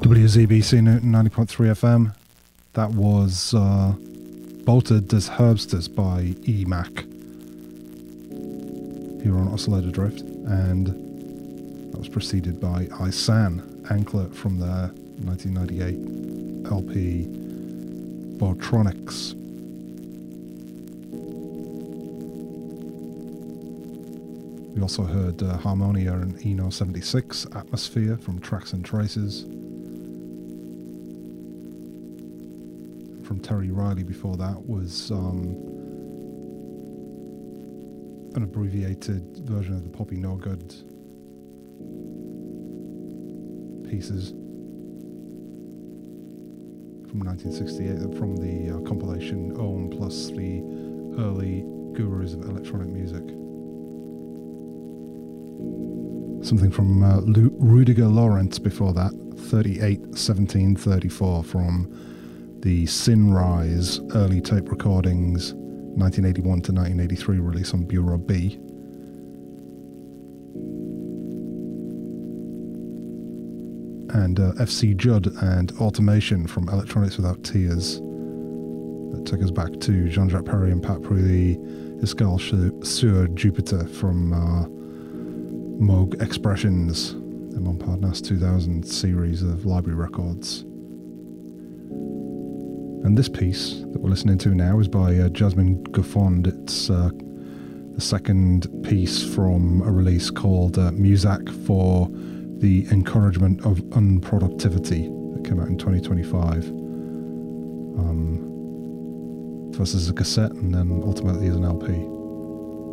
WZBC 90.3 FM. That was Bolted des Herbstes by EMAC here on Oscillator Drift, and that was preceded by Isan, Anklet from their 1998 LP Botronics. We also heard Harmonia and Eno 76 Atmosphere from Tracks and Traces. From Terry Riley before that was an abbreviated version of the Poppy No Good pieces from 1968, from the compilation Ohm plus the early gurus of electronic music. Something from Rudiger Lawrence before that, 381734 from the Sinrise early tape recordings, 1981 to 1983 release on Bureau B. And FC Judd and Automation from Electronics Without Tears. That took us back to Jean-Jacques Perry and Pat Prudy, Escale sur Jupiter from Moog Expressions, the Montparnasse 2000 series of library records. And this piece that we're listening to now is by Jasmine Gaffond. It's the second piece from a release called Muzak for the Encouragement of Unproductivity that came out in 2025. First as a cassette and then ultimately as an LP.